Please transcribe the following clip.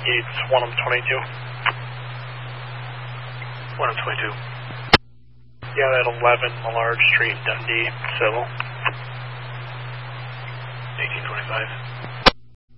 It's 1 of 22. 1 of 22. Yeah, that 11 Millard Street, Dundee, civil. 1825.